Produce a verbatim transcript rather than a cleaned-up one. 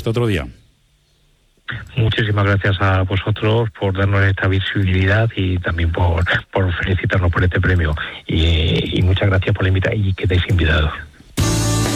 hasta otro día. Muchísimas gracias a vosotros por darnos esta visibilidad y también por, por felicitarnos por este premio. Y, y muchas gracias por la invitación y que estéis invitados.